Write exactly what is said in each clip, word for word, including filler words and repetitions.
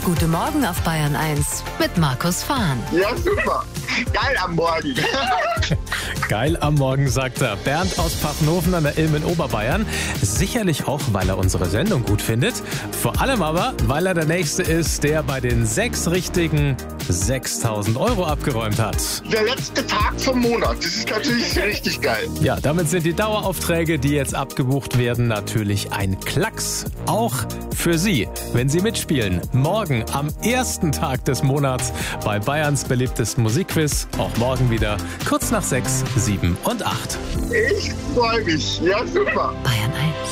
Guten Morgen auf Bayern eins mit Markus Fahn. Ja, super. Geil am Morgen. Geil am Morgen, sagt er. Bernd aus Pfaffenhofen an der Ilm in Oberbayern. Sicherlich auch, weil er unsere Sendung gut findet. Vor allem aber, weil er der Nächste ist, der bei den sechs richtigen sechstausend Euro abgeräumt hat. Der letzte Tag vom Monat. Das ist natürlich richtig geil. Ja, damit sind die Daueraufträge, die jetzt abgebucht werden, natürlich ein Klacks. Auch für Sie, wenn Sie mitspielen. Morgen am ersten Tag des Monats bei Bayerns beliebtesten Musikquiz. Auch morgen wieder kurz nach sechs, sieben und acht. Ich freue mich. Ja, super. Bayern eins.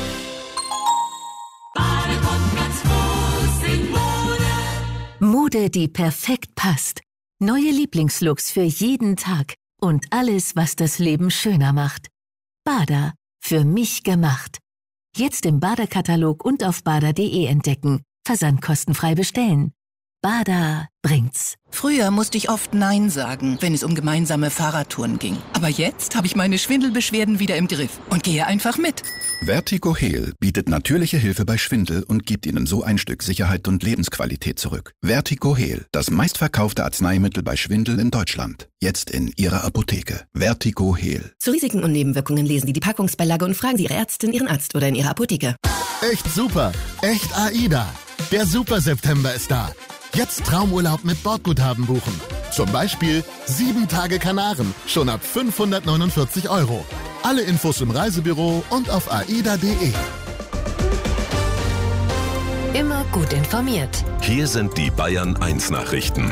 Mode, die perfekt passt. Neue Lieblingslooks für jeden Tag. Und alles, was das Leben schöner macht. Bada. Für mich gemacht. Jetzt im Bada-Katalog und auf bada punkt de entdecken. Versandkostenfrei bestellen. Bada bringt's. Früher musste ich oft Nein sagen, wenn es um gemeinsame Fahrradtouren ging. Aber jetzt habe ich meine Schwindelbeschwerden wieder im Griff und gehe einfach mit. Vertigo Heal bietet natürliche Hilfe bei Schwindel und gibt Ihnen so ein Stück Sicherheit und Lebensqualität zurück. Vertigo Heal, das meistverkaufte Arzneimittel bei Schwindel in Deutschland. Jetzt in Ihrer Apotheke. Vertigo Heal. Zu Risiken und Nebenwirkungen lesen Sie die Packungsbeilage und fragen Sie Ihre Ärztin, Ihren Arzt oder in Ihrer Apotheke. Echt super. Echt AIDA. Der Super-September ist da. Jetzt Traumurlaub mit Bordguthaben buchen. Zum Beispiel sieben Tage Kanaren, schon ab fünfhundertneunundvierzig Euro. Alle Infos im Reisebüro und auf aida punkt de. Immer gut informiert. Hier sind die Bayern eins Nachrichten.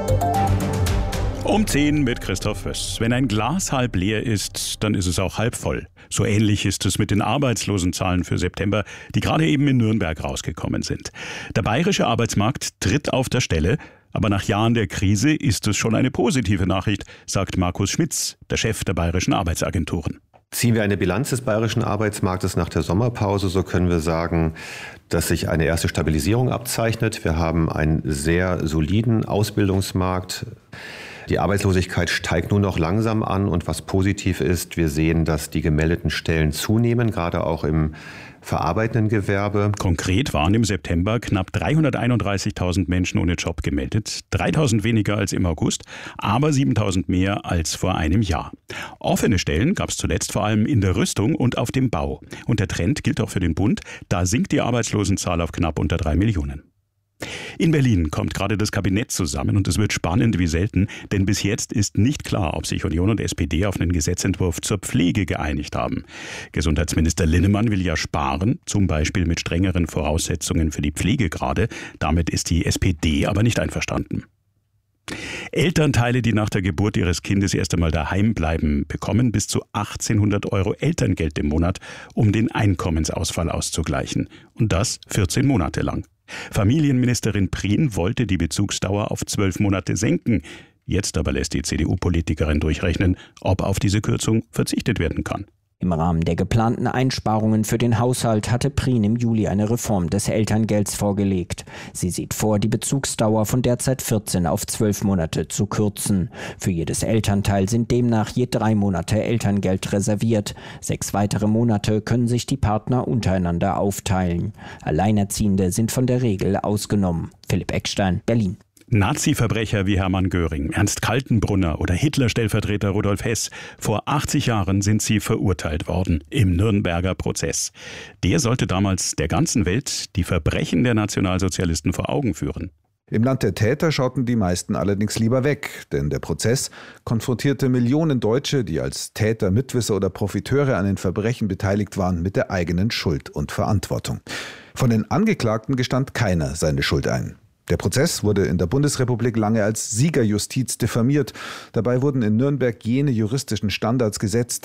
Um zehn mit Christoph Föss. Wenn ein Glas halb leer ist, dann ist es auch halb voll. So ähnlich ist es mit den Arbeitslosenzahlen für September, die gerade eben in Nürnberg rausgekommen sind. Der bayerische Arbeitsmarkt tritt auf der Stelle, aber nach Jahren der Krise ist es schon eine positive Nachricht, sagt Markus Schmitz, der Chef der bayerischen Arbeitsagenturen. Ziehen wir eine Bilanz des bayerischen Arbeitsmarktes nach der Sommerpause, so können wir sagen, dass sich eine erste Stabilisierung abzeichnet. Wir haben einen sehr soliden Ausbildungsmarkt. Die Arbeitslosigkeit steigt nur noch langsam an und was positiv ist, wir sehen, dass die gemeldeten Stellen zunehmen, gerade auch im verarbeitenden Gewerbe. Konkret waren im September knapp dreihunderteinunddreißigtausend Menschen ohne Job gemeldet. dreitausend weniger als im August, aber siebentausend mehr als vor einem Jahr. Offene Stellen gab es zuletzt vor allem in der Rüstung und auf dem Bau. Und der Trend gilt auch für den Bund. Da sinkt die Arbeitslosenzahl auf knapp unter drei Millionen. In Berlin kommt gerade das Kabinett zusammen und es wird spannend wie selten, denn bis jetzt ist nicht klar, ob sich Union und S P D auf einen Gesetzentwurf zur Pflege geeinigt haben. Gesundheitsminister Linnemann will ja sparen, zum Beispiel mit strengeren Voraussetzungen für die Pflegegrade. Damit ist die S P D aber nicht einverstanden. Elternteile, die nach der Geburt ihres Kindes erst einmal daheim bleiben, bekommen bis zu achtzehnhundert Euro Elterngeld im Monat, um den Einkommensausfall auszugleichen. Und das vierzehn Monate lang. Familienministerin Prien wollte die Bezugsdauer auf zwölf Monate senken. Jetzt aber lässt die C D U-Politikerin durchrechnen, ob auf diese Kürzung verzichtet werden kann. Im Rahmen der geplanten Einsparungen für den Haushalt hatte Prien im Juli eine Reform des Elterngelds vorgelegt. Sie sieht vor, die Bezugsdauer von derzeit vierzehn auf zwölf Monate zu kürzen. Für jedes Elternteil sind demnach je drei Monate Elterngeld reserviert. Sechs weitere Monate können sich die Partner untereinander aufteilen. Alleinerziehende sind von der Regel ausgenommen. Philipp Eckstein, Berlin. Nazi-Verbrecher wie Hermann Göring, Ernst Kaltenbrunner oder Hitler-Stellvertreter Rudolf Hess. Vor achtzig Jahren sind sie verurteilt worden im Nürnberger Prozess. Der sollte damals der ganzen Welt die Verbrechen der Nationalsozialisten vor Augen führen. Im Land der Täter schauten die meisten allerdings lieber weg, denn der Prozess konfrontierte Millionen Deutsche, die als Täter, Mitwisser oder Profiteure an den Verbrechen beteiligt waren, mit der eigenen Schuld und Verantwortung. Von den Angeklagten gestand keiner seine Schuld ein. Der Prozess wurde in der Bundesrepublik lange als Siegerjustiz diffamiert. Dabei wurden in Nürnberg jene juristischen Standards gesetzt,